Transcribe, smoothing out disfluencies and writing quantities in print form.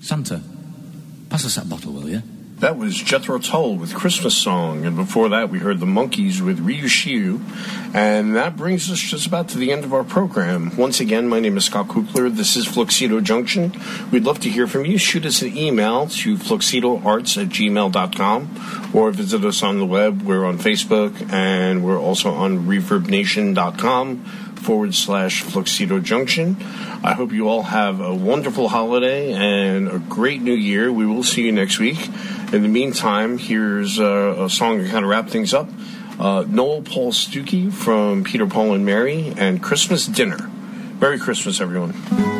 Santa, pass us that bottle, will you? That was Jethro Tull with Christmas Song, and before that we heard the Monkees with Ryushiu, and that brings us just about to the end of our program. Once again, my name is Scott Kukler. This is Fluxido Junction. We'd love to hear from you. Shoot us an email to fluxidoarts@gmail.com or visit us on the web. We're on Facebook, and we're also on reverbnation.com/Fluxido Junction. I hope you all have a wonderful holiday and a great new year. We will see you next week. In the meantime, here's a song to kind of wrap things up. Noel Paul Stookey from Peter, Paul, and Mary, and Christmas Dinner. Merry Christmas, everyone.